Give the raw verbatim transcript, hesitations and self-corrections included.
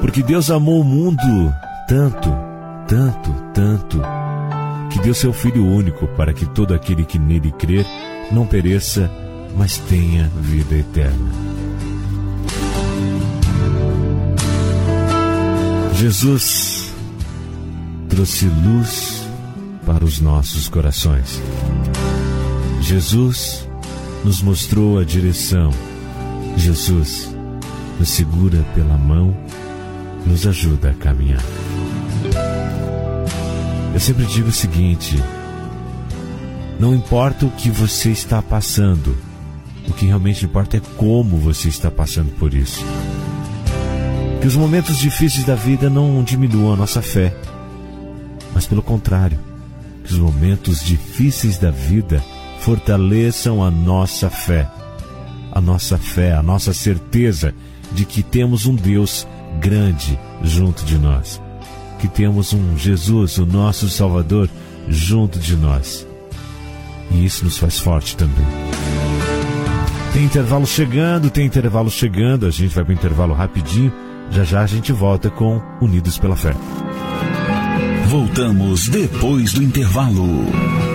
Porque Deus amou o mundo tanto, tanto, tanto, que deu seu Filho único para que todo aquele que nele crer não pereça, mas tenha vida eterna. Jesus trouxe luz para os nossos corações. Jesus nos mostrou a direção. Jesus nos segura pela mão, nos ajuda a caminhar. Eu sempre digo o seguinte: não importa o que você está passando, o que realmente importa é como você está passando por isso. Que os momentos difíceis da vida não diminuam a nossa fé, mas pelo contrário, que os momentos difíceis da vida fortaleçam a nossa fé, a nossa fé, a nossa certeza de que temos um Deus grande junto de nós, que temos um Jesus, o nosso Salvador, junto de nós. E isso nos faz forte também. Tem intervalo chegando, tem intervalo chegando, a gente vai para o intervalo rapidinho, já já a gente volta com Unidos pela Fé. Voltamos depois do intervalo.